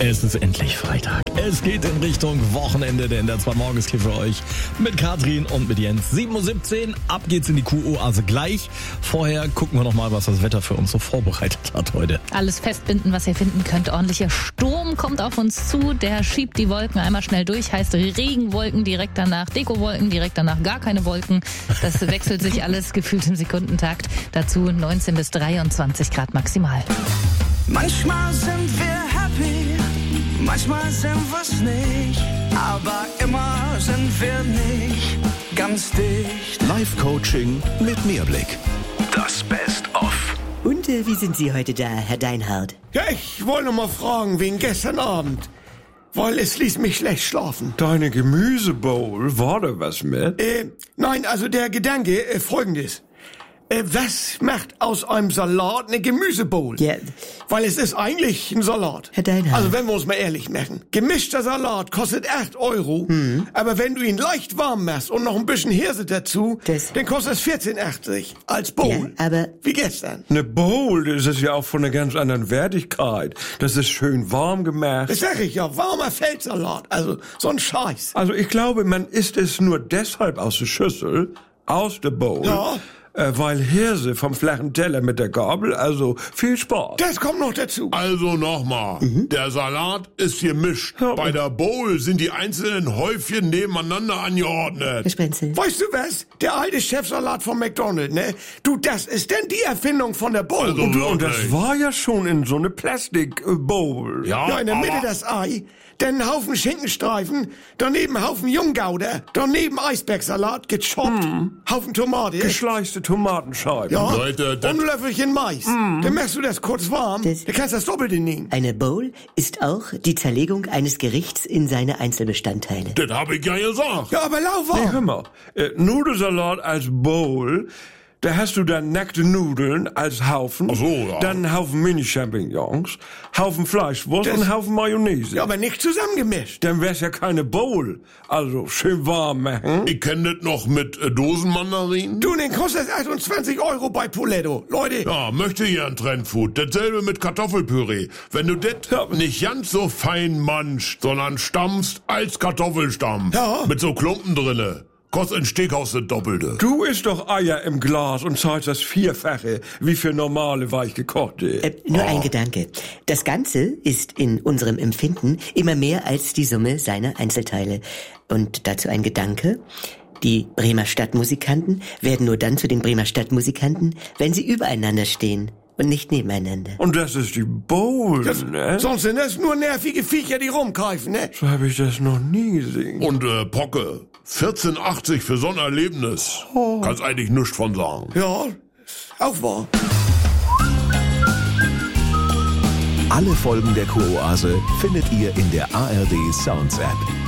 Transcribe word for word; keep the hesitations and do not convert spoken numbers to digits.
Es ist endlich Freitag. Es geht in Richtung Wochenende, denn der zwei Morgens hier für euch mit Katrin und mit Jens. sieben Uhr siebzehn, ab geht's in die Q-Oase gleich. Vorher gucken wir nochmal, was das Wetter für uns so vorbereitet hat heute. Alles festbinden, was ihr finden könnt. Ordentlicher Sturm kommt auf uns zu. Der schiebt die Wolken einmal schnell durch. Heißt Regenwolken direkt danach, Dekowolken direkt danach, gar keine Wolken. Das wechselt sich alles gefühlt im Sekundentakt. Dazu neunzehn bis dreiundzwanzig Grad maximal. Manchmal sind wir happy, manchmal sind wir's nicht, aber immer sind wir nicht ganz dicht. Live-Coaching mit Mehrblick. Das Best-of. Und äh, wie sind Sie heute da, Herr Deinhardt? Ja, ich wollte noch mal fragen wegen gestern Abend, weil es ließ mich schlecht schlafen. Deine Gemüsebowl, war da was mit? Äh, nein, also der Gedanke, äh, folgendes. Äh, was macht aus einem Salat eine Gemüsebowl? Ja. Weil es ist eigentlich ein Salat. Herr Deinhardt. Also wenn wir uns mal ehrlich machen. Gemischter Salat kostet acht Euro, Mhm. aber wenn du ihn leicht warm machst und noch ein bisschen Hirse dazu, Das- dann kostet es vierzehn achtzig als Bowl. Ja, aber- Wie gestern. Eine Bowl, das ist ja auch von einer ganz anderen Wertigkeit. Das ist schön warm gemacht. Das sag ich ja, warmer Feldsalat. Also so ein Scheiß. Also ich glaube, man isst es nur deshalb aus der Schüssel, aus der Bowl, Ja. äh, weil Hirse vom flachen Teller mit der Gabel, also viel Spaß. Das kommt noch dazu. Also nochmal, der Salat ist gemischt. Ja. Bei der Bowl sind die einzelnen Häufchen nebeneinander Herr angeordnet. Spenzel. Weißt du was? Der alte Chefsalat von McDonald's, ne? Du, das ist denn die Erfindung von der Bowl. Also Und du, Und das wirklich. war ja schon in so eine Plastik-Bowl. Ja, ja, in der Mitte aber das Ei, dann ein Haufen Schinkenstreifen, daneben ein Haufen Junggouda, daneben Eisbergsalat, gechoppt, Haufen Tomate. Geschleichte Tomatenscheiben. Ja, Leute, das- und ein Löffelchen Mais. Dann machst du das kurz warm, Das- dann kannst du das Doppelte nehmen. Eine Bowl ist auch die Zerlegung eines Gerichts in seine Einzelbestandteile. das habe ich ja gesagt. Ja, aber Nee, lauwarm. hör mal, äh, Nudelsalat als Bowl, da hast du dann nackte Nudeln als Haufen, Ach so, ja. dann einen Haufen Mini-Champignons, Haufen Fleischwurst Das- und einen Haufen Mayonnaise. Ja, aber nicht zusammengemischt. Dann wär's ja keine Bowl. Also schön warm machen. Ich kenne das noch mit äh, Dosenmandarinen. Du, den kostet das achtundzwanzig Euro bei Poletto. Leute, Ja, möchte hier ein Trendfood. Dasselbe mit Kartoffelpüree. Wenn du das Ja. nicht ganz so fein manchst, sondern stampfst als Kartoffelstampf. Ja. Mit so Klumpen drinne. Kostet ein Steakhaus das Doppelte. Du isst doch Eier im Glas und zahlst das Vierfache wie für normale weichgekochte. Äh, nur ein Gedanke. Das Ganze ist in unserem Empfinden immer mehr als die Summe seiner Einzelteile. Und dazu ein Gedanke. Die Bremer Stadtmusikanten werden nur dann zu den Bremer Stadtmusikanten, wenn sie übereinander stehen und nicht nebeneinander. Und das ist die Bowl, das, ne? sonst sind das nur nervige Viecher, die rumkeifen, ne? So habe ich das noch nie gesehen. Und äh, Pocke, vierzehn achtzig für so ein Erlebnis. Kannst eigentlich nichts von sagen. Ja, ist auch wahr. Alle Folgen der Q-Oase findet ihr in der A R D Sounds App.